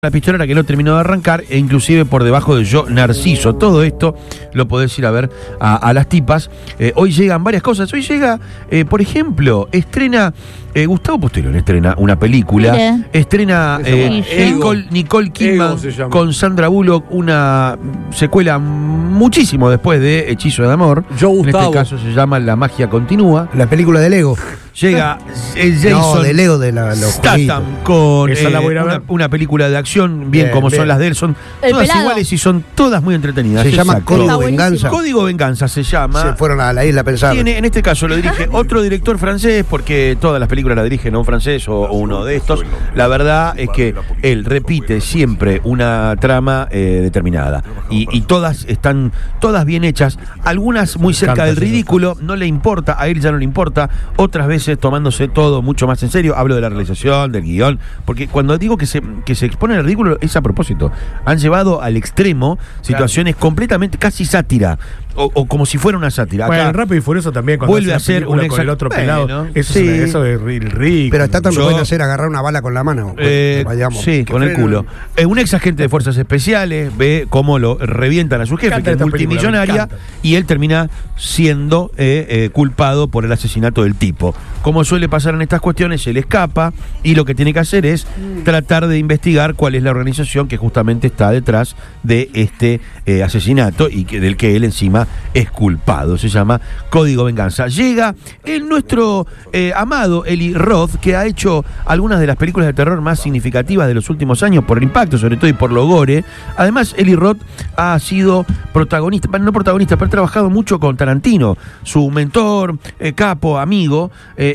La pistolera que no terminó de arrancar, e inclusive por debajo de Yo Narciso. Todo esto lo podés ir a ver a las tipas. Hoy llegan varias cosas. Hoy llega, por ejemplo, estrena Gustavo Posterón, estrena una película. Mire. Estrena Nicole Kidman con Sandra Bullock, una secuela muchísimo después de Hechizo de Amor. Yo, Gustavo. En este caso se llama La Magia Continúa. La película de Lego. Llega Jason No, de Lego de los Statham con Esa la voy a ir a ver. una película de acción, bien Bien, como bien. son las de él, son El todas pelado. iguales y son todas muy entretenidas. Se llama Exacto. Código Está buenísimo. Venganza. Código Venganza se llama. Se fueron a la isla a pensar. Tiene, en este caso lo dirige otro director francés, porque todas las películas las dirige un francés o uno de estos. La verdad es que él repite siempre una trama determinada. Y todas están todas bien hechas, algunas muy cerca del ridículo, no le importa, a él ya no le importa, otras veces tomándose todo mucho más en serio. Hablo de la realización, del guión, porque cuando digo que se expone al ridículo es a propósito. Han llevado al extremo situaciones completamente casi sátira, o como si fuera una sátira. Bueno, Acá Rápido y Furioso también, cuando vuelve hace a ser la película un con el otro pelado. Bueno, Eso, sí. eso es rico. Pero está tan Yo- pueden hacer agarrar una bala con la mano. Vayamos. Sí, Que con el frenen. culo. Un ex agente de fuerzas especiales ve cómo lo revientan a su jefe, encanta que es esta película, me multimillonaria, encanta. y él termina siendo culpado por el asesinato del tipo. Como suele pasar en estas cuestiones, él escapa y lo que tiene que hacer es tratar de investigar cuál es la organización que justamente está detrás de este asesinato y del que él encima es culpado. Se llama Código Venganza. Llega nuestro amado Eli Roth, que ha hecho algunas de las películas de terror más significativas de los últimos años por el impacto, sobre todo, y por lo gore. Además, Eli Roth ha sido protagonista, no protagonista, pero ha trabajado mucho con Tarantino, su mentor, capo, amigo.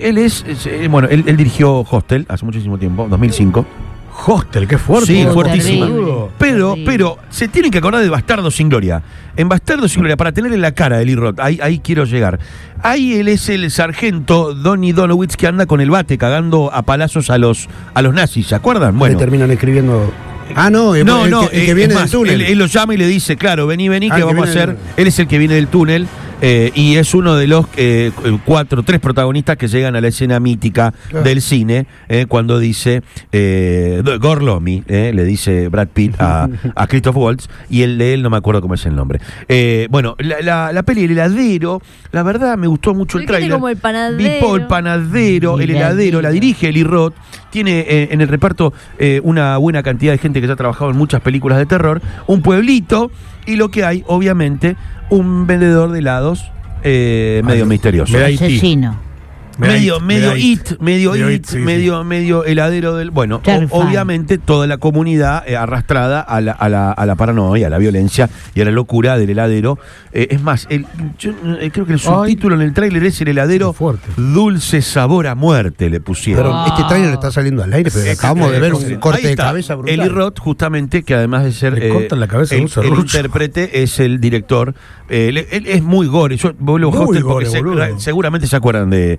Él dirigió Hostel hace muchísimo tiempo, 2005. Hostel, qué fuerte. Sí, Oh, fuertísima. terrible. Pero Terrible. se tienen que acordar de Bastardo sin Gloria. En Bastardo sin Gloria, para tenerle la cara de Eli Roth, ahí quiero llegar. Ahí él es el sargento Donnie Donowitz que anda con el bate cagando a palazos a los nazis, ¿se acuerdan? Le Bueno. terminan escribiendo. Ah, no, el que viene es del más, túnel. Él lo llama y le dice, claro, vení, que que vamos a viene hacer. del- Él es el que viene del túnel. Y es uno de los tres protagonistas que llegan a la escena mítica del cine, cuando dice Gorlomi, le dice Brad Pitt a Christoph Waltz, y el de él no me acuerdo cómo es el nombre. Bueno, la peli El Heladero, la verdad me gustó mucho el Porque tiene tráiler. como el panadero. Vi el panadero, el heladero, la dirige Eli Roth. Tiene en el reparto una buena cantidad de gente que ya ha trabajado en muchas películas de terror. Un pueblito, y lo que hay, obviamente, un vendedor de helados medio misterioso. me da IT. Asesino. Medio It, sí, medio heladero del. Bueno, Terrifying. obviamente toda la comunidad arrastrada a la paranoia, a la violencia y a la locura del heladero. Es más, yo creo que el subtítulo en el tráiler es El heladero Qué fuerte. Dulce sabor a muerte, le pusieron. Pero este tráiler está saliendo al aire, pero acabamos de ver un corte Ahí de está. cabeza brutal. Eli Roth, justamente, que además de ser Le cortan la cabeza, el usa rucho. intérprete, es el director. Él es muy gore. Yo vuelvo a Muy Hostel gore, porque boludo. seguramente se acuerdan de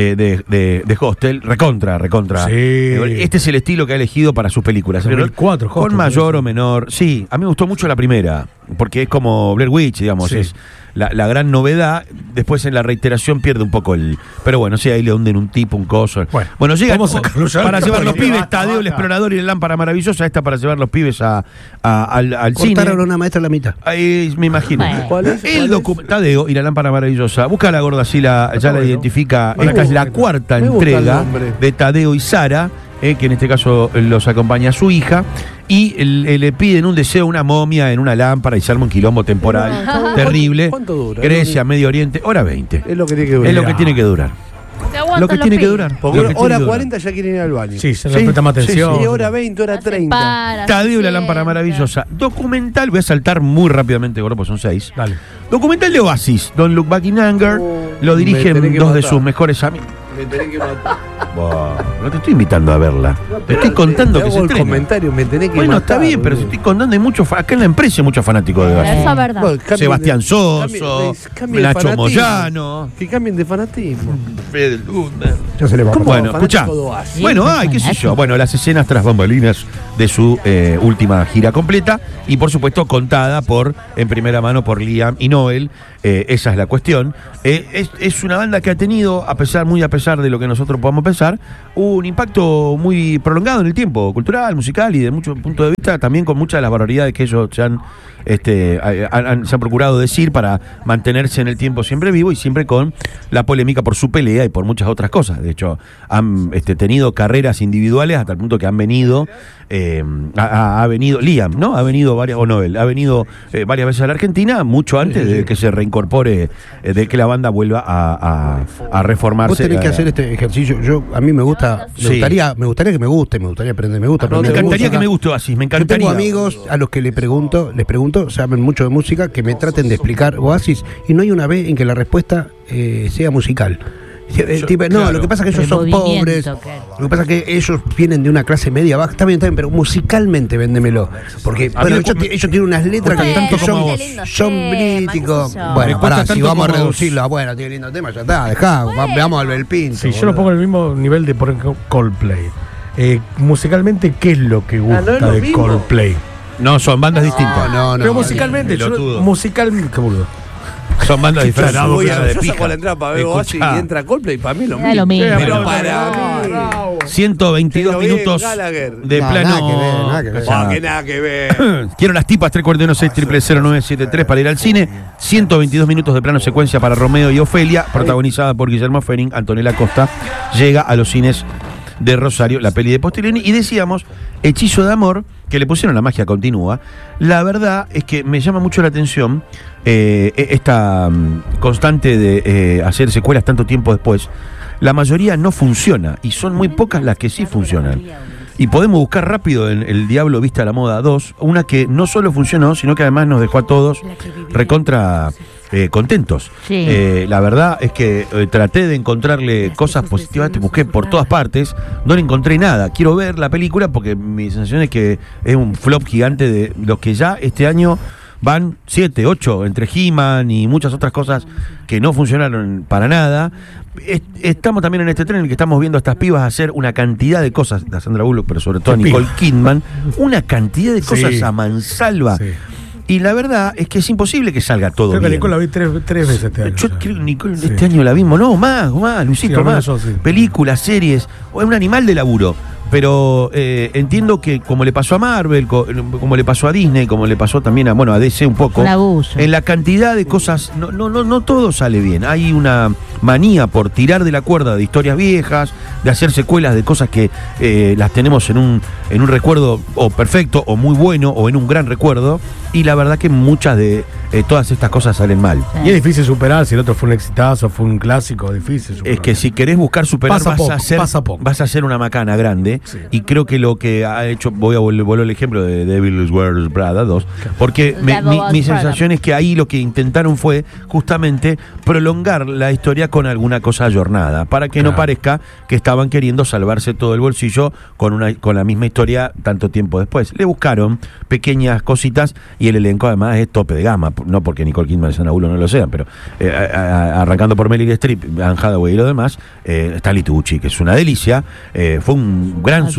Hostel. Recontra. Sí. Este es el estilo que ha elegido para sus películas. 2004, con Hostel, mayor ¿no? o menor. Sí, a mí me gustó mucho la primera, porque es como Blair Witch, digamos. Sí. Es la gran novedad. Después en la reiteración pierde un poco el. Pero bueno, sí, ahí le hunden un tipo, un coso. Bueno, llega vamos a sacarlo ya. para llevar los Porque pibes, basta, Tadeo el basta. explorador y la lámpara maravillosa. Esta para llevar los pibes al cine. Cortaron a una maestra a la mitad. Ahí me imagino. Bueno. ¿Cuál es? El Tadeo y la lámpara maravillosa. Busca la gorda, así ya la bueno. identifica. Me Esta es gusta. la cuarta Me gusta el entrega nombre. de Tadeo y Sara, que en este caso los acompaña su hija. Y le piden un deseo, una momia en una lámpara, y se arma un quilombo temporal terrible. ¿Cuánto dura? Grecia, Medio Oriente, hora 20. Es lo que tiene que durar. Es lo que tiene que durar. Te aguantan Lo que los tiene que pibes. durar. Porque Lo que tiene hora que durar. 40 ya quieren ir al baño. Sí, se le presta más atención. sí. Y hora 20, hora Se 30. para, Tadeo y la se lámpara sienta. maravillosa. Documental, voy a saltar muy rápidamente, gordo, porque son 6. Dale. Documental de Oasis, Don't Look Back in Anger. Lo me dirigen tenés que dos de matar. sus mejores amigos. Me tenés que matar. No te estoy invitando a verla. Te estoy contando te que se hago el estrena. comentario, me tenés que Bueno, matar. está bien, pero te boludo. estoy contando, hay muchos, acá en la empresa hay muchos fanáticos de Oasis. Eso es verdad. Bueno, cambien Sebastián de- Soso, cambien de Nacho fanatismo. Moyano, Que cambien de fanatismo. Fede Lunda. Ya se le va a ¿Cómo? pasar. Bueno, fanático escuchá. de Oasis. Bueno, Sí, ay, qué sé yo. fanático. Bueno, las escenas tras bambalinas de su última gira completa. y por supuesto contada en primera mano por Liam y Noel. Esa es la cuestión. Es una banda que ha tenido, muy a pesar de lo que nosotros podamos pensar, un impacto muy prolongado en el tiempo, cultural, musical y de muchos puntos de vista, también con muchas de las barbaridades que ellos se han procurado decir para mantenerse en el tiempo siempre vivo y siempre con la polémica por su pelea y por muchas otras cosas. De hecho, han tenido carreras individuales hasta el punto que han venido, ha venido Liam, ¿no? Ha venido varias veces a la Argentina, mucho antes de que se reincorpore, de que la banda vuelva a reformarse. Vos tenés que hacer este ejercicio. A mí me gusta, me gustaría que me guste, me gustaría aprender, me encantaría que me guste Oasis, me encantaría. Yo tengo amigos a los que les pregunto, saben mucho de música, que me traten de explicar Oasis y no hay una vez en que la respuesta sea musical. Claro. Lo que pasa es que ellos son pobres. Lo que pasa es que ellos vienen de una clase media baja. Está bien, pero musicalmente véndemelo. Porque ellos tienen unas letras que tanto son críticos. Bueno, si vamos a reducirlo, tiene lindo tema, ya está, dejá, veamos al Belpinto. Sí, yo lo pongo en el mismo nivel de, por ejemplo, Coldplay. Musicalmente, ¿qué es lo que gusta de Coldplay? No, son bandas distintas. No. Pero musicalmente, qué boludo. Son bandas diferentes. Yo saco la entrada para ver Oasis y entra Coldplay, para mí lo mismo. Pero para mí 122 minutos de plano. Nada que ver. Quiero las tipas 341-6000973 para ir al cine. 122 minutos de plano secuencia para Romeo y Ofelia, protagonizada por Guillermo Fering. Antonella Costa llega a los cines de Rosario, la peli de Postilini, y decíamos Hechizo de Amor, que le pusieron La magia continúa. La verdad es que me llama mucho la atención esta constante de hacer secuelas tanto tiempo después. La mayoría no funciona y son muy pocas las que sí funcionan. Y podemos buscar rápido en El Diablo Viste a la Moda 2, una que no solo funcionó, sino que además nos dejó a todos recontra contentos. Sí. La verdad es que traté de encontrarle cosas positivas, te busqué por todas partes, no le encontré nada. Quiero ver la película porque mi sensación es que es un flop gigante de los que ya este año van 7, 8, entre He-Man y muchas otras cosas que no funcionaron para nada. Estamos también en este tren en el que estamos viendo a estas pibas hacer una cantidad de cosas, a Sandra Bullock, pero sobre todo a Nicole Kidman, una cantidad de cosas a mansalva. Sí. Y la verdad es que es imposible que salga todo bien. Creo que Nicole la vi tres veces este año. Yo creo que Nicole este año la vimos, más, Luisito, más. Películas, series, o es un animal de laburo. Pero entiendo que como le pasó a Marvel, como le pasó a Disney, como le pasó también a DC un poco, en la cantidad de cosas, no todo sale bien. Hay una manía por tirar de la cuerda de historias viejas, de hacer secuelas de cosas que las tenemos en un recuerdo o perfecto, o muy bueno, o en un gran recuerdo, y la verdad que muchas de todas estas cosas salen mal. Sí. Y es difícil superar, si el otro fue un exitazo, fue un clásico, difícil superar. Es que si querés buscar superar, vas a hacer una macana grande. Sí. Y creo que lo que ha hecho, voy a volver al ejemplo de Devil's Wears Prada 2, porque mi sensación es que ahí lo que intentaron fue justamente prolongar la historia con alguna cosa ayornada, para que no parezca que estaban queriendo salvarse todo el bolsillo con la misma historia tanto tiempo después. Le buscaron pequeñas cositas y el elenco además es tope de gama, no porque Nicole Kidman y Sandra Bullock no lo sean, pero arrancando por Meryl Streep, Anne Hathaway y lo demás, Stanley Tucci, que es una delicia, fue un gran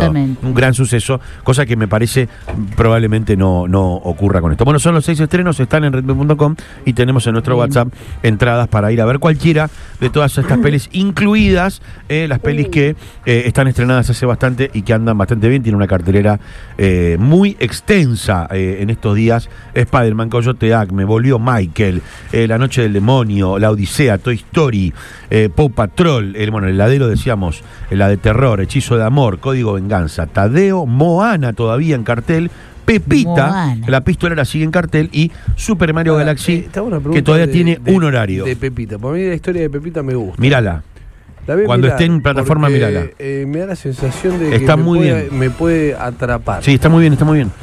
suceso, cosa que me parece probablemente no ocurra con esto. Bueno, son los 6 estrenos, están en redme.com y tenemos en nuestro WhatsApp entradas para ir a ver cualquiera de todas estas pelis, incluidas las pelis que están estrenadas hace bastante y que andan bastante bien. Tiene una cartelera muy extensa en estos días: Spider-Man, Coyote Acme, Volvió Michael, La Noche del Demonio, La Odisea, Toy Story, Paw Patrol, el heladero, decíamos, la de terror, Hechizo de Amor, Código Venganza, Tadeo, Moana todavía en cartel, Pepita, Moana, la pistolera sigue en cartel, y Super Mario Galaxy, que todavía tiene un horario. De Pepita, por mí la historia de Pepita me gusta. Mírala. Cuando esté en plataforma, mírala. Me da la sensación de está que muy bien. Me puede atrapar. Sí, está muy bien, está muy bien.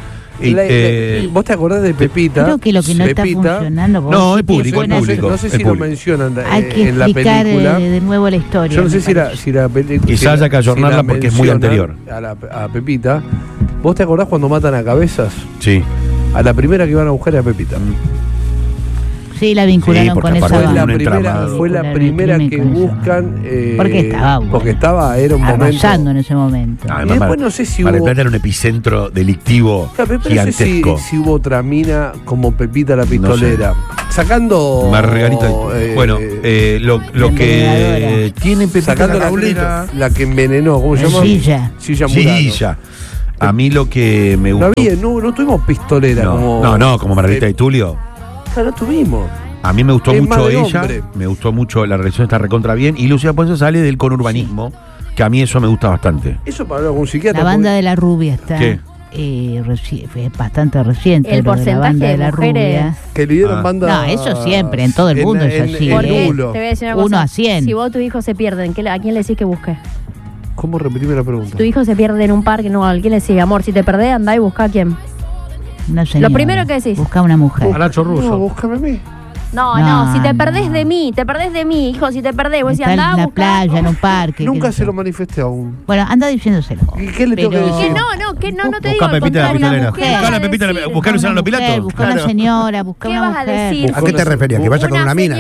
¿Vos te acordás de Pepita? Creo que lo que no Pepita, está funcionando. No, es público, es público. No sé si lo mencionan hay que en la película. De nuevo la historia. Yo no sé si la película. Quizás haya que ayornarla porque es muy anterior. A Pepita. ¿Vos te acordás cuando matan a Cabezas? Sí. A la primera que iban a buscar a Pepita. Sí, la vincularon con esa banda. Fue la primera que buscan. Porque era un momento. En ese momento. Y después no sé si Mar del Plata era un epicentro delictivo gigantesco. No sé si hubo otra mina como Pepita la Pistolera. No sé. Sacando. Margarita. Bueno, lo que tiene Pepita sacando la que envenenó, ¿cómo se llama? Silla Murano. A mí lo que me gustó. No tuvimos pistolera como Margarita y Tulio. No tuvimos. A mí me gustó mucho ella, me gustó mucho, la relación está recontra bien. Y Lucía Ponce sale del conurbanismo, que a mí eso me gusta bastante. Eso para hablar con un psiquiatra. La banda de la rubia está. ¿Qué? Fue bastante reciente. El porcentaje de la rubia. Que le dieron banda. No, eso siempre, en todo el mundo es así. Te voy a decir una cosa. 1 a 100. Si vos tu hijo se pierden, ¿a quién le decís que busque? ¿Cómo? Repetime la pregunta. Tu hijo se pierde en un parque, ¿a quién le decís? Amor, si te perdés, andá y buscá a quién. Una señora. Lo primero que decís. Busca una mujer. A Nacho Russo. No, búscame a mí. No, si te perdés de mí, hijo, si te perdés, vos decís, andá en la playa, en un parque. Nunca se lo manifesté aún. Bueno, anda diciéndoselo. ¿Y qué le tengo que decir? Que no te digo. Busca Pepita la Pistolera. Busca Luciano Lopilato. Busca una señora, busca una mujer. ¿Qué vas a decir? ¿A qué te referías? ¿Que vaya con una mina?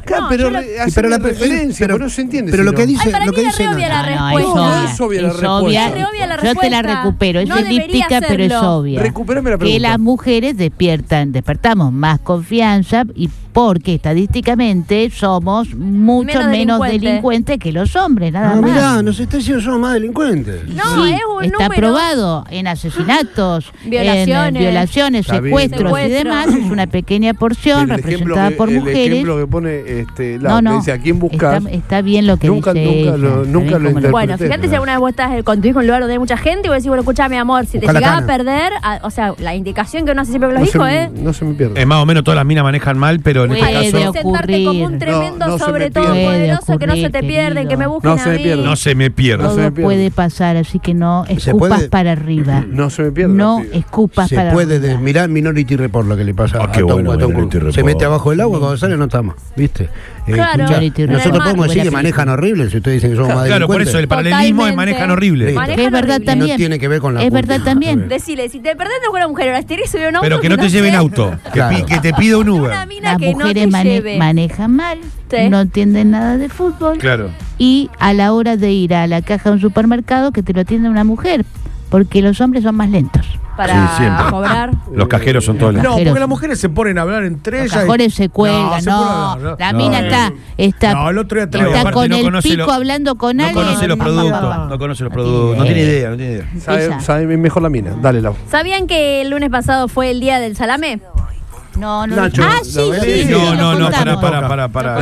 Pero la preferencia, pero no se entiende. Pero lo que dice. Para mí es obvia la respuesta. Es obvia la respuesta. Yo te la recupero. Es elíptica, pero es obvia. Recupérame la pregunta. Que las mujeres despertamos más confianza y porque estadísticamente somos mucho menos delincuentes que los hombres, nada más. Mirá, nos está diciendo que somos más delincuentes. No, sí, es un está número. probado en asesinatos, violaciones, secuestros y demás. Es una pequeña porción representada por mujeres. El ejemplo que pone que dice a quién buscar. Está bien lo que nunca lo interpreté. Bueno, fíjate si alguna vez vos estás con tu hijo en un lugar donde hay mucha gente y vos decís, bueno, escúchame, amor, si te llegás a perder, o sea, la indicación que uno hace siempre con los hijos es... No se me pierde. Más o menos todas las minas manejan mal, pero en este caso... Sentarte como un tremendo sobre todo poderoso, que no se te pierden, que me busquen a mí. No se me pierde. Todo puede pasar, así que no escupas para arriba. No se me pierde. No escupas para arriba. Se puede mirar Minority Report lo que le pasa a Tom Cruise. Se mete abajo del agua, cuando sale no está más, ¿viste? Claro. Nosotros podemos decir que manejan horrible si ustedes dicen que somos más delincuentes. Claro, por eso el paralelismo es manejan horrible. Es verdad también. No tiene que ver con la Es verdad también. Decile, si te perdés no con una mujer, ahora estirís y un auto. Pero que no te lleven auto, que te pida un Uber. Las mujeres manejan mal, no entienden nada de fútbol. Claro. Y a la hora de ir a la caja de un supermercado que te lo atiende una mujer, porque los hombres son más lentos. Para cobrar. Los cajeros son todos lentos. No, porque las mujeres se ponen a hablar entre ellas. Los cajeros se cuelgan, la mina está el otro día está con el pico hablando con alguien. No conoce los productos, no tiene idea. Sabe mejor la mina. Dale, Lau. ¿Sabían que el lunes pasado fue el día del salame? No. Nacho, sí. No, para.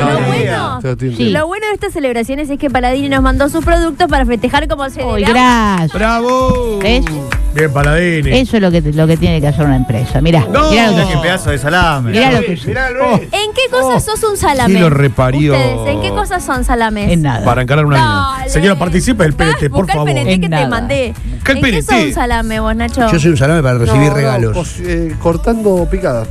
Lo bueno de estas celebraciones es que Paladini nos mandó sus productos para festejar como se debe. Gracias. ¡Bravo! ¿Ves? Bien, Paladini. Eso es lo que tiene que hacer una empresa. Mirá qué pedazo de salame. Mirá lo que ¿En qué cosas sos un salame? ¿Quién lo reparió? ¿Ustedes en qué cosas son salames? En nada. Para encarar una mina. Señora, participe del PNT, por favor. El PNT que te mandé. ¿En qué sos un salame vos, Nacho? Yo soy un salame para recibir regalos. Cortando picadas.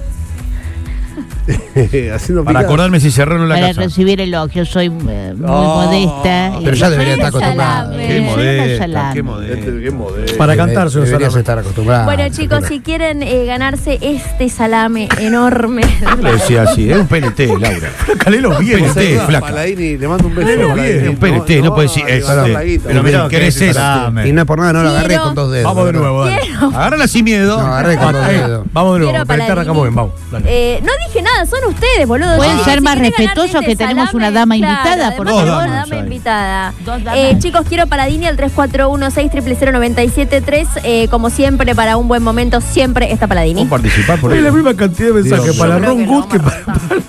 Haciendo para acordarme si cerraron la casa. Para recibir elogios, soy muy modesta. Pero ya debería estar acostumbrado. Qué modesta. Para cantar, deberías estar acostumbrado. Bueno, chicos, si quieren ganarse este salame enorme. Le decía así, es un PNT, Laura. Calelo bien. PNT, flaca. Paladini, le mando un beso. Es un PNT, no puede decir. Pero mira, ¿querés eso? Y no por nada, no lo agarré con 2 dedos. Vamos de nuevo, dale. Agárrala sin miedo. No, agarré con 2 dedos. Vamos de nuevo, PNT arrancamos bien, vamos. No dije nada, son ustedes, boludo. Pueden ser más respetuosos que tenemos una dama invitada, por favor. Una dama invitada. Chicos, quiero Paladini al 3416000973. Como siempre, para un buen momento, siempre está Paladini. ¿Cómo participar por ahí? ahí? La misma cantidad de mensajes para Ron Good que para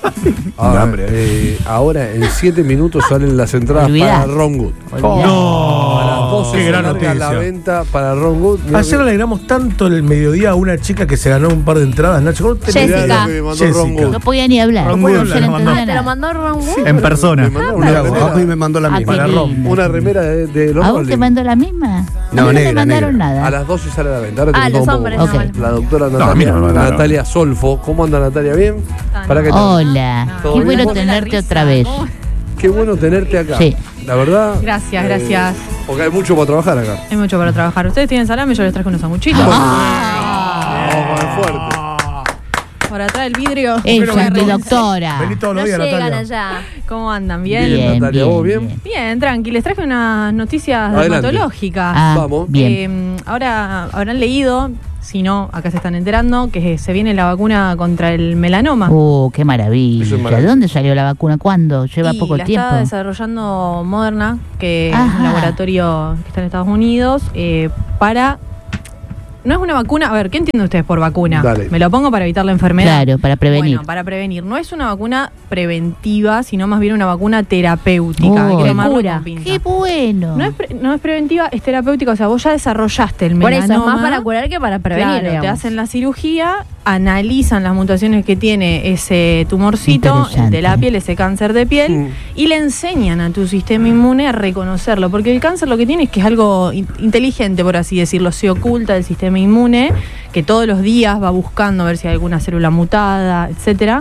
ahora, en 7 minutos salen las entradas para Ron Good. No. A las 12 qué gran noticia. La venta para Ron Good. Ayer alegramos tanto el mediodía a una chica que se ganó un par de entradas, Nacho. Jessica. No podía ni hablar. ¿Te lo mandó Ron Wood? En persona. A mí me mandó la misma. Una remera de los ¿A vos te mandó la misma? No, negra, me mandaron nada. A las 12 sale a la venta. Los hombres. La doctora Natalia Solfo. ¿Cómo anda Natalia? ¿Bien? Hola. Qué bueno tenerte otra vez. Qué bueno tenerte acá. Sí. La verdad. Gracias. Porque hay mucho para trabajar acá. Hay mucho para trabajar. Ustedes tienen salame, yo les traje unos sanguchitos. Vamos con el fuerte. por atrás del vidrio. Ella, mi doctora. Vení todos los No días, llegan Natalia. allá. ¿Cómo andan? ¿Bien? Bien, Natalia, ¿vos bien? Bien, tranqui. Les traje unas noticias Adelante. dermatológicas. Vamos. Bien. Ahora habrán leído, si no, acá se están enterando, que se viene la vacuna contra el melanoma. Qué maravilla. Eso es ¿De maravilloso. dónde salió la vacuna? ¿Cuándo? Lleva Y poco la tiempo. está desarrollando Moderna, que es Ajá. un laboratorio que está en Estados Unidos, para... No es una vacuna, a ver, ¿qué entienden ustedes por vacuna? Dale. Me lo pongo para evitar la enfermedad. Claro, para prevenir. Bueno, para prevenir. No es una vacuna preventiva, sino más bien una vacuna terapéutica. Hay que Qué tomarlo cura. con pinzas. Qué bueno. No es preventiva, es terapéutica. O sea, vos ya desarrollaste el Por melanoma. eso, más para curar que para prevenir. Claro, te digamos. hacen la cirugía, analizan las mutaciones que tiene ese tumorcito Interesante. de la piel, ese cáncer de piel, y le enseñan a tu sistema inmune a reconocerlo. Porque el cáncer lo que tiene es que es algo inteligente, por así decirlo, se oculta del sistema inmune, que todos los días va buscando a ver si hay alguna célula mutada, etcétera.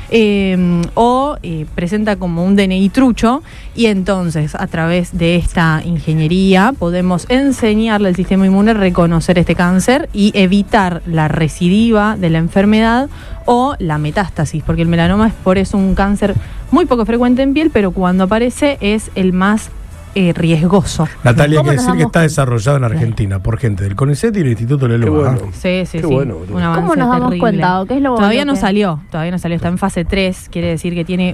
O presenta como un DNI trucho, y entonces a través de esta ingeniería podemos enseñarle al sistema inmune a reconocer este cáncer y evitar la recidiva de la enfermedad o la metástasis, porque el melanoma es por eso un cáncer muy poco frecuente en piel, pero cuando aparece es el más riesgoso. Natalia, hay ¿Cómo que nos decir que damos está desarrollado en Argentina por gente del CONICET y del Instituto Qué Leloa. bueno. Sí, sí, Qué sí. bueno, boludo. Un avance ¿Cómo nos damos terrible. cuenta? ¿O qué es lo Todavía lo no que- salió, está en fase 3, quiere decir que tiene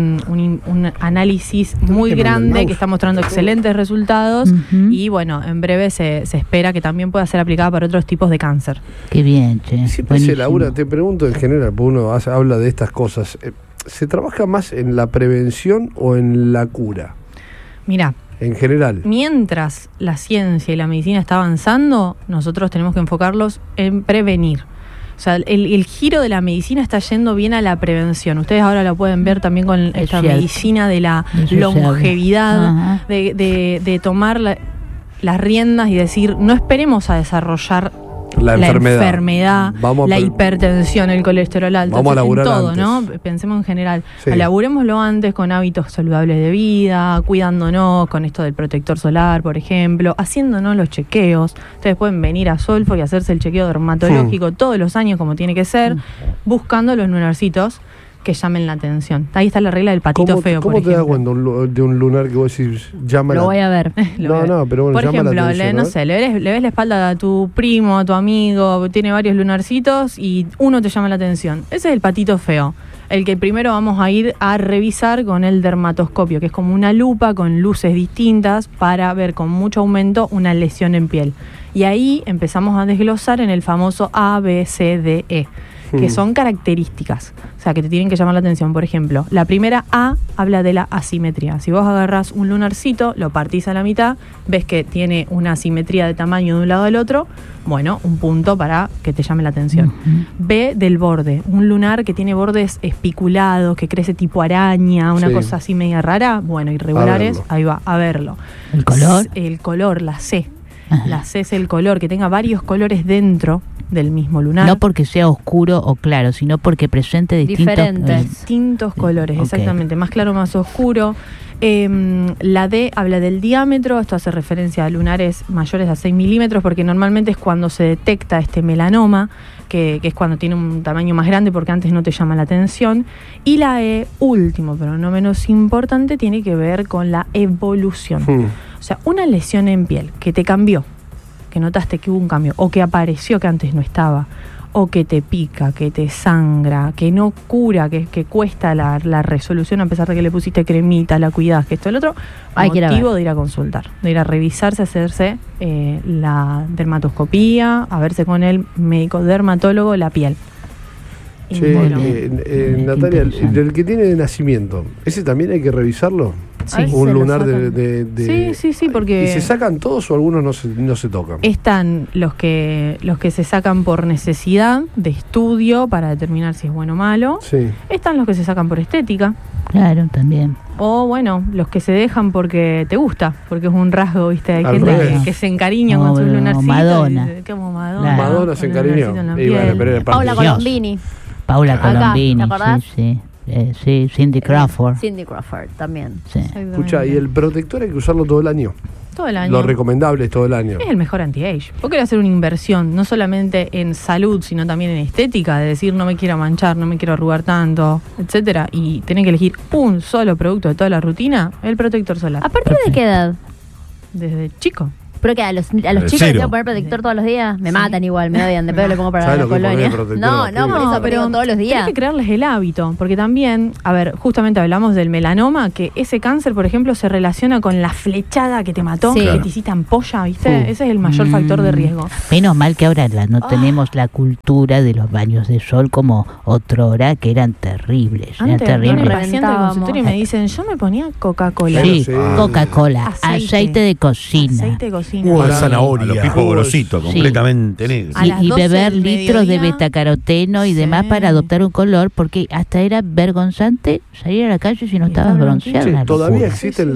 un análisis muy Qué grande mal, que está mostrando excelentes resultados, Ujú. y bueno, en breve se espera que también pueda ser aplicada para otros tipos de cáncer. Qué bien, che. Siempre se Buenísimo. labura, te pregunto en general, porque uno habla de estas cosas. ¿Se trabaja más en la prevención o en la cura? Mira, En general. mientras la ciencia y la medicina está avanzando, nosotros tenemos que enfocarlos en prevenir. O sea, el giro de la medicina está yendo bien a la prevención. Ustedes ahora lo pueden ver también con esta cierto. medicina de la Eso se longevidad, habla. Ajá. de tomar las riendas y decir, no esperemos a desarrollar La enfermedad, Vamos a la pre- hipertensión, el colesterol alto, Vamos a en laburar todo, antes. ¿no? Pensemos en general. Sí. Laburémoslo antes con hábitos saludables de vida, cuidándonos con esto del protector solar, por ejemplo, haciéndonos los chequeos. Ustedes pueden venir a Solfo y hacerse el chequeo dermatológico todos los años como tiene que ser, buscando los lunarcitos que llamen la atención. Ahí está la regla del patito feo, ¿Cómo por te das ejemplo. cuenta de un lunar que vos decís llama Lo la voy a ver. Lo veo. No, pero bueno, por llama la ejemplo, atención, no ¿no? sé, le ves la espalda a tu primo, a tu amigo, tiene varios lunarcitos y uno te llama la atención. Ese es el patito feo, el que primero vamos a ir a revisar con el dermatoscopio, que es como una lupa con luces distintas para ver con mucho aumento una lesión en piel. Y ahí empezamos a desglosar en el famoso A, B, C, D, E, que son características, o sea, que te tienen que llamar la atención. Por ejemplo, la primera A habla de la asimetría. Si vos agarrás un lunarcito, lo partís a la mitad, ves que tiene una asimetría de tamaño de un lado al otro, bueno, un punto para que te llame la atención. B, del borde, un lunar que tiene bordes espiculados, que crece tipo araña, una Sí. cosa así media rara, bueno, irregulares, verlo. ahí va, a verlo. ¿El color? El color, la C. Ajá. La C es el color, que tenga varios colores dentro del mismo lunar. No porque sea oscuro o claro, sino porque presente distintos... Diferentes. Distintos colores, Ok. exactamente, más claro, más oscuro. La D habla del diámetro, esto hace referencia a lunares mayores a 6 milímetros, porque normalmente es cuando se detecta este melanoma, que es cuando tiene un tamaño más grande, porque antes no te llama la atención. Y la E, último, pero no menos importante, tiene que ver con la evolución. O sea, una lesión en piel que te cambió, que notaste que hubo un cambio, o que apareció que antes no estaba, o que te pica, que te sangra, que no cura, que cuesta la resolución a pesar de que le pusiste cremita, la cuidás, que esto y el otro, Hay que ir a motivo ver. de ir a consultar, de ir a revisarse, hacerse la dermatoscopía, a verse con el médico dermatólogo la piel. Y Che, bueno, Natalia, interesante. el que tiene de nacimiento, ¿ese también hay que revisarlo? sí. Ay, Un se lo lunar sacan. de... Sí, porque ¿Y se sacan todos o algunos no se tocan? están los que se sacan por necesidad de estudio para determinar si es bueno o malo. Sí. Están los que se sacan por estética. Claro, también. O bueno, los que se dejan porque te gusta, porque es un rasgo, ¿viste? Hay Al gente revés. que se encariña con sus Como lunarcitos. Madonna. Y dice, como Madonna. Claro. Madonna se con el encariñó. lunarcito en la Y bueno, piel. pero era parte Paula de- Dios. Colombini. Paula Acá, Colombini, ¿te acordás? sí. Sí, Cindy Crawford. Cindy Crawford también. Sí. Escucha, ¿y el protector hay que usarlo todo el año? Todo el año. Lo recomendable es todo el año. Es el mejor anti-age. Vos querés hacer una inversión, no solamente en salud, sino también en estética, de decir no me quiero manchar, no me quiero arrugar tanto, etcétera, y tenés que elegir un solo producto de toda la rutina, el protector solar. ¿A partir de qué edad? Desde chico. Pero que a los chicos les tengo que poner protector todos los días. Me matan igual, me odian. De pedo le pongo para la colonia. No, por eso, pero todos los días. Tienes que crearles el hábito. Porque también, a ver, justamente hablamos del melanoma, que ese cáncer, por ejemplo, se relaciona con la flechada que te mató, que te hiciste ampolla, ¿viste? Ese es el mayor factor de riesgo. Menos mal que ahora no tenemos la cultura de los baños de sol como otrora, que eran terribles. Antes, eran terribles. Pacientes del consultorio y me dicen, yo me ponía Coca-Cola. Sí, Coca-Cola, aceite de cocina. Aceite de cocina. Zanahoria. Los pipos grositos, completamente negros. Y beber litros de betacaroteno y demás para adoptar un color, porque hasta era vergonzante salir a la calle si no estabas bronceado. Sí, todavía existen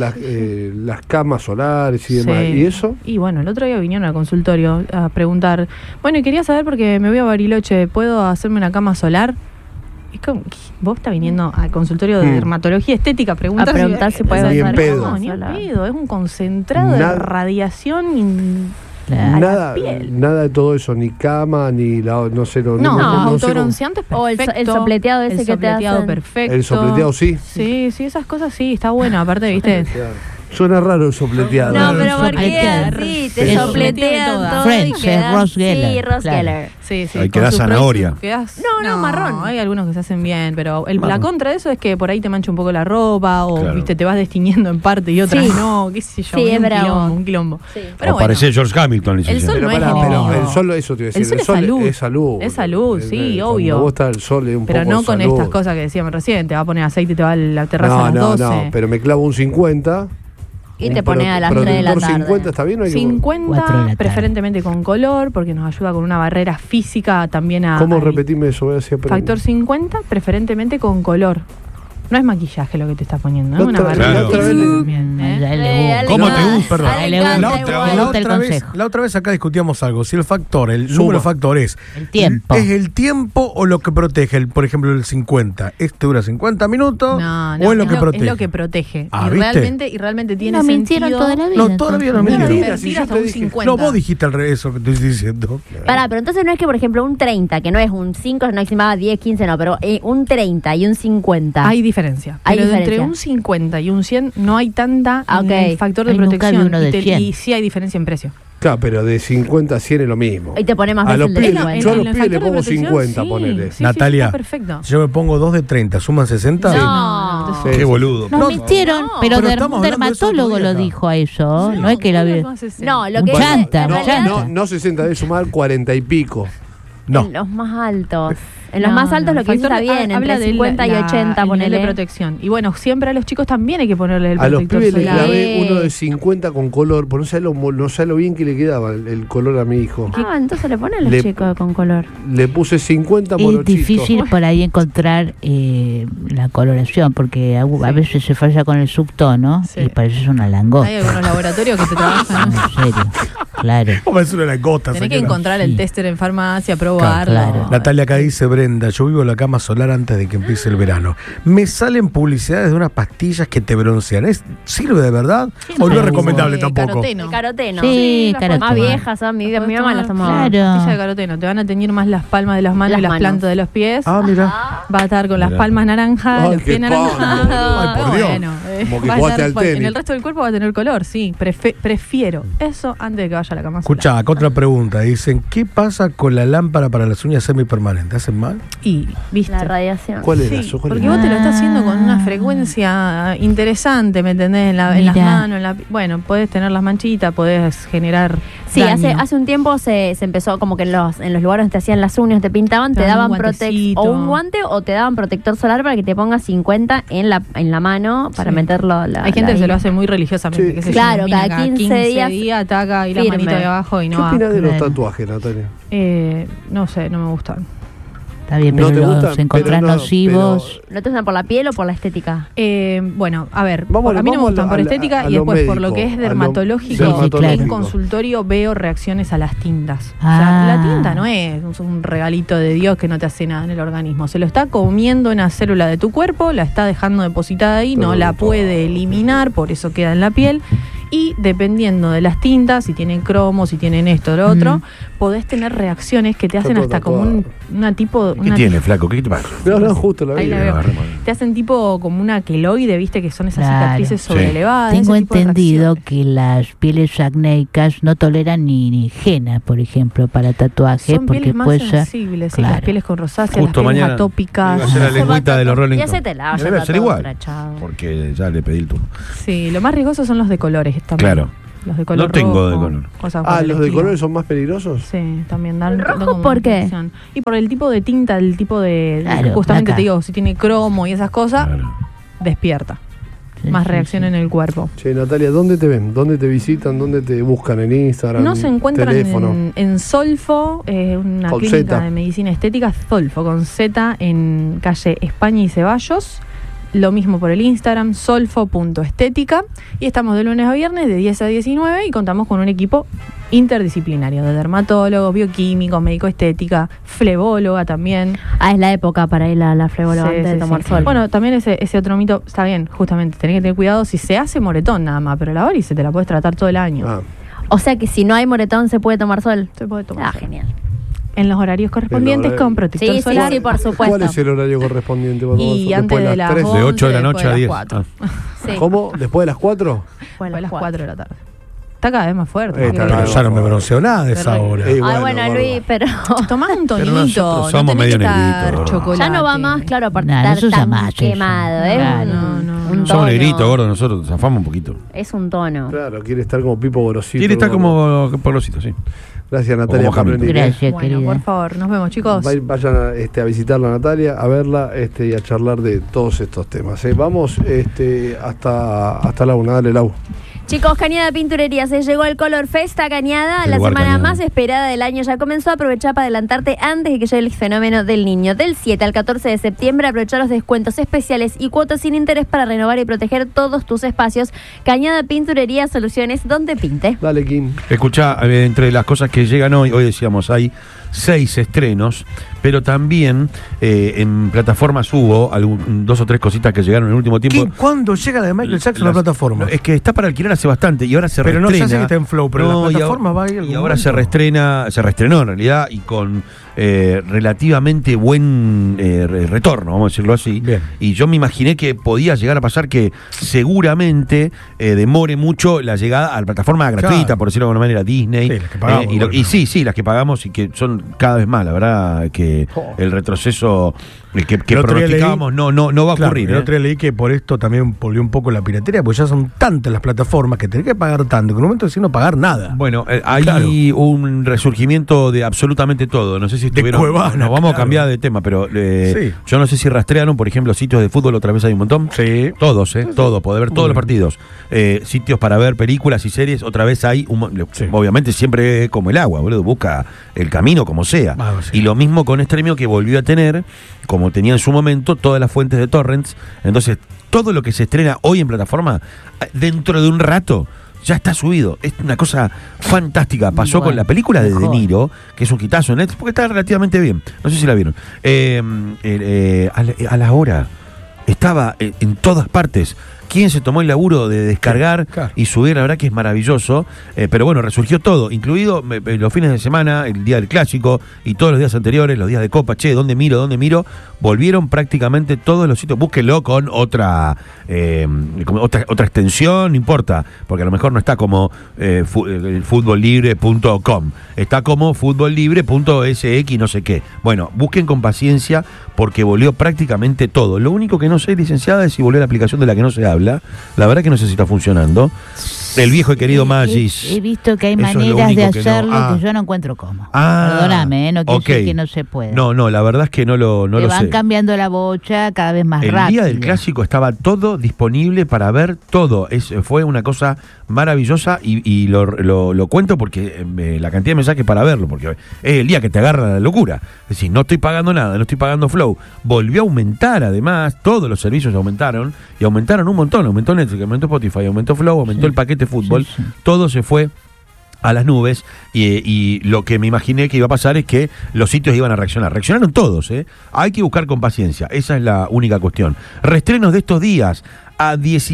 las camas solares y demás. ¿Y eso? Y bueno, el otro día vinieron al consultorio a preguntar, bueno, y quería saber porque me voy a Bariloche, ¿puedo hacerme una cama solar? Es como, vos estás viniendo al consultorio de dermatología estética a preguntar si puede hacer pedo. Ni en pedo, es un concentrado de radiación nada de todo eso, ni cama, ni no sé, autobronceante perfecto. O el sopleteado ese que te hacen. Perfecto. El sopleteado sí. Sí, esas cosas sí, está bueno, aparte, ¿viste? Suena raro el sopleteado. No, pero porque así te sopletean todo. Friends, Ross Geller. Sí, Ross Geller. Sí. Ahí queda zanahoria. No, marrón. Hay algunos que se hacen bien, pero la contra de eso es que por ahí te mancha un poco la ropa o viste te vas destiñendo en parte y otras no, qué sé yo, un quilombo. Sí. Pero parece George Hamilton. El sol no es pero el sol, eso te iba a decir, el sol es salud. Es salud, sí, obvio. Cuando vos estás el sol es un pero poco no con salud. estas cosas que decíamos recién, te va a poner aceite y te va a la terraza a las 12. No, pero me clavo un 50. Y te pone a las 3 de la tarde. 50 está bien, ¿o 50 preferentemente con color, porque nos ayuda con una barrera física también a... ¿Cómo repetirme eso? Voy a decir factor 50 preferentemente con color. No es maquillaje lo que te estás poniendo, es una barrera. ¿Cómo te gusta? La otra vez acá discutíamos algo. Si el factor, el número factor es el tiempo. ¿Es el tiempo o lo que protege? Por ejemplo, el 50. ¿Este dura 50 minutos? No, ¿O es lo que protege? Es lo que protege. ¿Viste? Y realmente tiene no mintieron sentido. toda la vida. No, todavía no mintieron. Si hasta un 50. No, vos dijiste al revés eso que estoy diciendo. Pero entonces no es que, por ejemplo, un 30, que no es un 5, no eximaba 10, 15, no, pero un 30 y un 50. Hay diferencia. Entre un 50 y un 100 no hay tanta factor de protección. Y sí hay diferencia en precio. Claro, pero de 50 a 100 es lo mismo. Y te pone más veces de 50. Yo a los pibes le pongo 50, ponele. Natalia, está perfecto. Si yo me pongo 2 de 30, ¿suman 60? No. Qué boludo. Nos mintieron, pero un dermatólogo lo dijo a eso. No es que la vi. No, lo que no 60, debe sumar 40 y pico. No. En los más altos. En los más altos lo que está bien, entre 50 y 80 ponele de protección. Y bueno, siempre a los chicos también hay que ponerle el protector solar. A los pibes les clavé uno de 50 con color, por no sé lo bien que le quedaba el color a mi hijo. Entonces le ponen los chicos con color. Le puse 50 morochitos. Es difícil por ahí encontrar la coloración, porque a veces se falla con el subtono y pareces una langosta. Hay algunos laboratorios que te trabajan. En serio, claro. Es una langosta. Tenés que encontrar el tester en farmacia, probarlo. Claro. Natalia acá dice, Brenda, yo vivo en la cama solar antes de que empiece el verano. Me salen publicidades de unas pastillas que te broncean. ¿Sirve de verdad? ¿O no es recomendable tampoco? Caroteno. Sí, caroteno. Más viejas son, mi mamá las tomaba. Pastilla de caroteno. Te van a teñir más las palmas de las manos y las plantas de los pies. Mira. Va a estar con las palmas naranjas, los pies naranjados. Ay, por Dios. Como que jugaste al tenis. En el resto del cuerpo va a tener color, sí. Prefiero eso antes de que vaya a la cama solar. Escuchá, acá otra pregunta. Dicen, ¿qué pasa con la lámpara para las uñas semipermanentes? ¿Hacen mal? Y, ¿viste? La radiación. ¿Cuál es eso? Porque vos te lo estás haciendo con una frecuencia interesante, ¿me entendés? En las manos, bueno, podés tener las manchitas, podés generar daño. Hace un tiempo se empezó como que en los lugares donde te hacían las uñas, te pintaban, te daban o un guante o te daban protector solar para que te pongas 50 en la mano para meterlo. Hay gente que se lo hace muy religiosamente. Sí. Claro, cada 15 días ataca y la manita de abajo y no va. ¿Qué opinas de los tatuajes, Natalia? No sé, no me gustan. Está bien, pero los encontrás nocivos. ¿No te gustan por la piel o por la estética? Bueno, a ver, a mí no me gustan por estética y después por lo que es dermatológico. En consultorio veo reacciones a las tintas. O sea, la tinta no es un regalito de Dios que no te hace nada en el organismo. Se lo está comiendo una célula de tu cuerpo, la está dejando depositada ahí, no la puede eliminar, por eso queda en la piel. Y dependiendo de las tintas, si tienen cromo, si tienen esto o lo otro, podés tener reacciones que te hacen hasta como una tipo... ¿Qué tiene, flaco? ¿Qué te pasa? No, justo la Ahí vi. la veo. Te hacen tipo como una queloide, viste, que son esas Claro. cicatrices sobreelevadas. Tengo ese tipo de entendido reacciones. que las pieles acnéicas no toleran ni henna, por ejemplo, para tatuajes, Son porque pieles más puede ser. sensibles, sí, Claro. las pieles con rosácea, Justo las pieles mañana atópicas. iba a hacer la lengüita de los Rolling Y Stones. hacétela, Debe ya ser está todo igual. trachado. Porque ya le pedí el turno. Sí, lo más riesgoso son los de colores también. Claro. Los de color No tengo rojo, de color. cosas por el ¿los de estilo. colores son más peligrosos? Sí, también dan. ¿El rojo dan como por más qué? presión. Y por el tipo de tinta, el tipo de. Claro, justamente placa. te digo, si tiene cromo y esas cosas, Claro. despierta. Sí, Más sí, reacción sí. en el cuerpo. Che, Natalia, ¿dónde te ven? ¿Dónde te visitan? ¿Dónde te buscan? ¿En Instagram? No se encuentran teléfono? en Solfo, una Con clínica Z. de medicina estética, Solfo, con Z, en calle España y Ceballos. Lo mismo por el Instagram, solfo.estética. Y estamos de lunes a viernes de 10 a 19 y contamos con un equipo interdisciplinario de dermatólogos, bioquímicos, médico estética, flebóloga también. Es la época para ir a la flebóloga Sí, antes de sí, tomar sí. sol. Bueno, también ese otro mito, está bien, justamente, tenés que tener cuidado si se hace moretón nada más, pero la varice te la puedes tratar todo el año. Ah, O sea que si no hay moretón, ¿se puede tomar sol? Se puede tomar sol. Genial. En los horarios correspondientes En los con protector Sí, solar. sí, por supuesto. ¿cuál es el horario correspondiente? Cuando Y vas? antes ¿Después de las 3? 11, De 8 de la noche a después de 10. las 4. Sí. ¿Cómo? ¿Después de las 4? Después de las 4 de la tarde. Está cada vez más fuerte. Está Pero bien. ya no me bronceo nada de esa Pero- hora. Ay, bueno, Luis, pero Tomás un Pero tonito. nosotros somos no tenés medio que estar negritos, gordo. chocolate. ya no va más, claro, aparte Nah, de no estar se usa tan más eso. quemado, ¿eh? Claro, Un no. tono. Somos negritos, gordo, nosotros zafamos un poquito. Es un tono. Claro, quiere estar como Pipo Gorosito. Quiere estar gordo. como porosito, sí. Gracias, Natalia, como por Hamilton. venir. Gracias, Bueno, querida. por favor, nos vemos, chicos. Vayan a visitarla a Natalia, a verla y a charlar de todos estos temas. Vamos hasta la una, dale, Lau. Chicos, Cañada Pinturería, se llegó el Color Fest a Cañada, El la lugar semana Cañada. más esperada del año ya comenzó. Aprovechá para adelantarte antes de que llegue el fenómeno del niño. Del 7 al 14 de septiembre, aprovechá los descuentos especiales y cuotas sin interés para renovar y proteger todos tus espacios. Cañada Pinturería, soluciones donde pinte. Dale, Kim. Escuchá, entre las cosas que llegan hoy decíamos, hay 6 estrenos, pero también en plataformas hubo 2 o 3 cositas que llegaron en el último tiempo. ¿Cuándo llega la de Michael Jackson a la Las- plataforma? Es que está para alquilar hace bastante y ahora se Pero no, reestrena. ya sé que está en Flow, pero en la y plataforma ahora- va a ir algún Y ahora se momento. reestrenó en realidad y con relativamente buen retorno, vamos a decirlo así. Bien. Y yo me imaginé que podía llegar a pasar que seguramente demore mucho la llegada a la plataforma gratuita, Claro. por decirlo de alguna manera, Disney. Sí, las que pagamos, y bueno. sí, las que pagamos y que son cada vez más, la verdad, que el retroceso que El otro día pronosticábamos no va a Claro, ocurrir. el otro día leí que por esto también volvió un poco la piratería, porque ya son tantas las plataformas que tenés que pagar tanto, que en un momento decís no pagar nada. Bueno, hay Claro. un resurgimiento de absolutamente todo. No sé si estuvieron. Cuevana, nos vamos claro. a cambiar de tema, pero Sí. yo no sé si rastrearon, por ejemplo, sitios de fútbol, otra vez hay un montón. Sí. Todos, todo, poder ver todos los bien. partidos. Sitios para ver películas y series, otra vez hay. Sí. Obviamente siempre como el agua, boludo, busca el camino como sea. Ah, sí. Y lo mismo con Stremio, que volvió a tener, como tenía en su momento, todas las fuentes de torrents. Entonces, todo lo que se estrena hoy en plataforma, dentro de un rato, ya está subido. Es una cosa fantástica. Pasó Bueno, con la película de De mejor. Niro, que es un quitazo en Netflix, porque está relativamente bien. No sé si la vieron. A la hora. Estaba en todas partes. ¿Quién se tomó el laburo de descargar Sí, claro. y subir? La verdad que es maravilloso. Pero bueno, resurgió todo, incluido los fines de semana, el día del clásico y todos los días anteriores, los días de Copa. Che, ¿dónde miro? Volvieron prácticamente todos los sitios. Búsquelo con otra extensión, no importa, porque a lo mejor no está como futbollibre.com, está como futbollibre.sx, no sé qué. Bueno, busquen con paciencia porque volvió prácticamente todo. Lo único que no sé, licenciada, es si volvió la aplicación de la que no se habla. La verdad que no sé si está funcionando. El viejo y querido Magis. He visto que hay Eso es lo maneras de único que no- hacerlo Ah. que yo no encuentro cómo. Ah, Perdóname, no quiere ok. decir que no se puede. No, la verdad es que no Te lo van sé. cambiando la bocha cada vez más El rápido. día del clásico estaba todo disponible para ver todo. Fue una cosa maravillosa y lo cuento porque la cantidad de mensajes para verlo, porque es el día que te agarra la locura. Es decir, no estoy pagando nada, no estoy pagando Flow. Volvió a aumentar además, todos los servicios aumentaron y aumentaron un montón. Aumentó Netflix, aumentó Spotify, aumentó Flow, aumentó el paquete fútbol. sí. Todo se fue a las nubes y lo que me imaginé que iba a pasar es que los sitios iban a reaccionar. Reaccionaron todos, ¿eh? Hay que buscar con paciencia, esa es la única cuestión. Reestrenos de estos días, a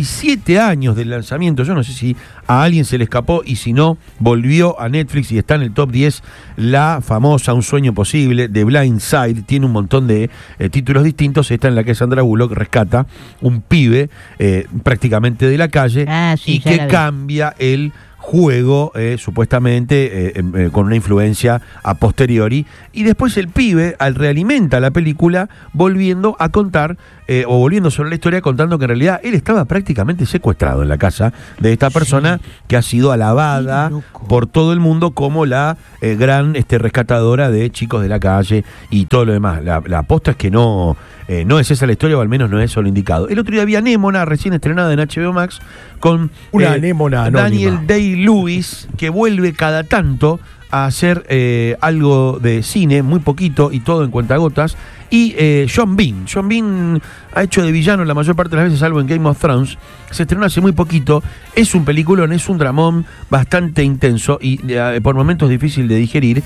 17 años del lanzamiento, yo no sé si a alguien se le escapó y si no, volvió a Netflix y está en el top 10 la famosa Un sueño posible de Blind Side, tiene un montón de títulos distintos, esta en la que Sandra Bullock rescata un pibe prácticamente de la calle y que cambia el juego, supuestamente con una influencia a posteriori, y después el pibe realimenta la película volviendo a contar o volviendo sobre la historia contando que en realidad él estaba prácticamente secuestrado en la casa de esta persona que ha sido alabada por todo el mundo como la gran rescatadora de chicos de la calle y todo lo demás. La aposta es que no es esa la historia, o al menos no es eso lo indicado. El otro día había Némona, recién estrenada en HBO Max, con una Némona anónima. Daniel Day-Lewis, que vuelve cada tanto a hacer algo de cine, muy poquito y todo en cuentagotas. Y Sean Bean. Sean Bean ha hecho de villano la mayor parte de las veces, salvo en Game of Thrones. Se estrenó hace muy poquito. Es un peliculón, es un dramón bastante intenso y por momentos difícil de digerir.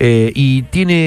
Y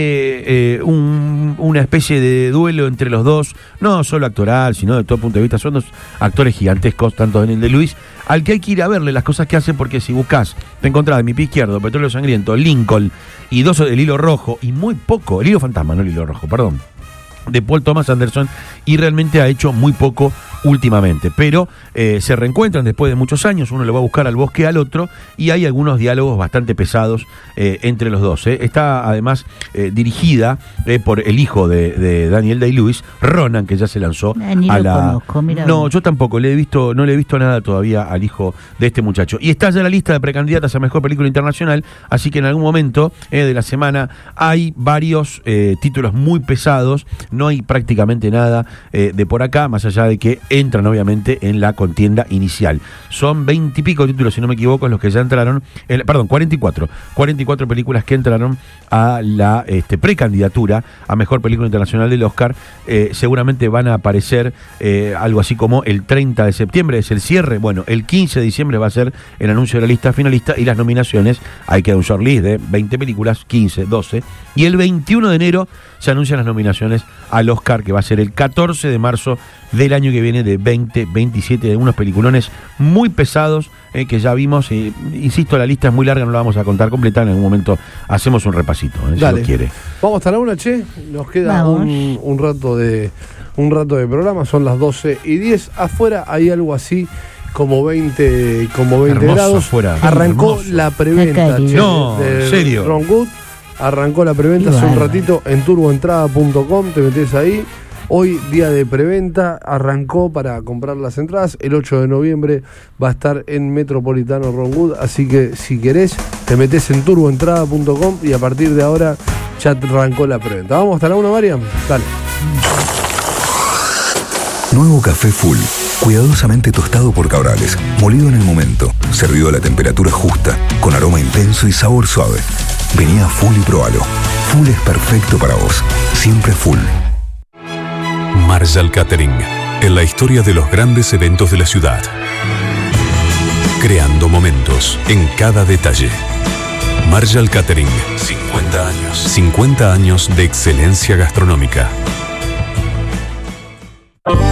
tiene una especie de duelo entre los dos, no solo actoral, sino de todo punto de vista. Son dos actores gigantescos, tanto Daniel Day-Lewis, al que hay que ir a verle las cosas que hacen, porque si buscas, te encontrás de Mi pie izquierdo, Petróleo sangriento, Lincoln y dos del Hilo Rojo, y muy poco, el Hilo Fantasma, no el Hilo Rojo, perdón, de Paul Thomas Anderson, y realmente ha hecho muy poco últimamente, pero se reencuentran después de muchos años, uno lo va a buscar al bosque al otro, y hay algunos diálogos bastante pesados entre los dos. Está además dirigida por el hijo de Daniel Day-Lewis, Ronan, que ya se lanzó a la... Conozco, no, yo tampoco, no le he visto nada todavía al hijo de este muchacho. Y está ya la lista de precandidatas a Mejor Película Internacional, así que en algún momento de la semana hay varios títulos muy pesados, no hay prácticamente nada de por acá, más allá de que entran obviamente en la contienda inicial. Son 20 y pico títulos, si no me equivoco, los que ya entraron, 44 películas que entraron a la precandidatura a Mejor Película Internacional del Oscar. Seguramente van a aparecer algo así como el 30 de septiembre, es el cierre. Bueno, el 15 de diciembre va a ser el anuncio de la lista finalista y las nominaciones. Hay que dar un shortlist de 20 películas, 15, 12, y el 21 de enero se anuncian las nominaciones al Oscar, que va a ser el 14 de marzo del año que viene, de 2027, de unos peliculones muy pesados que ya vimos. Insisto, la lista es muy larga, no la vamos a contar completa, en algún momento hacemos un repasito, si lo quiere. Vamos hasta la una, che, nos queda un rato de programa, son las 12:10, afuera hay algo así como 20 grados, afuera. Arrancó Hermoso. La preventa, che, no, ¿en serio? Ron Wood. Arrancó la preventa hace un ratito en turboentrada.com, te metés ahí. Hoy, día de preventa, arrancó para comprar las entradas. El 8 de noviembre va a estar en Metropolitano Ron Wood, así que si querés, te metés en turboentrada.com y a partir de ahora ya arrancó la preventa. ¿Vamos hasta la 1, Mariam? Dale. Nuevo café Full, cuidadosamente tostado por Cabrales, molido en el momento, servido a la temperatura justa, con aroma intenso y sabor suave. Vení a Full y probalo. Full es perfecto para vos. Siempre Full. Marshall Catering, en la historia de los grandes eventos de la ciudad. Creando momentos en cada detalle. Marshall Catering, 50 años. 50 años de excelencia gastronómica.